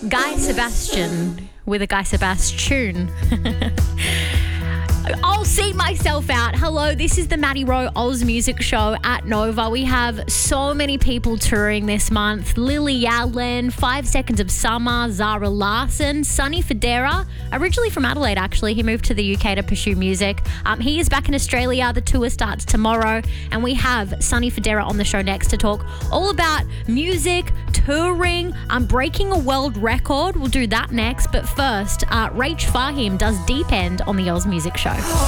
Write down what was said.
Guy Sebastian with a Guy Sebastian. I'll see myself out. Hello, this is the Maddie Rowe Oz Music Show at Nova. We have so many people touring this month. Lily Allen, 5 Seconds of Summer, Zara Larsson, Sonny Fodera, originally from Adelaide actually. He moved to the UK to pursue music. He is back in Australia. The tour starts tomorrow and we have Sonny Fodera on the show next to talk all about music, touring, breaking a world record. We'll do that next. But first, Rach Fahim does Deep End on the Oz Music Show.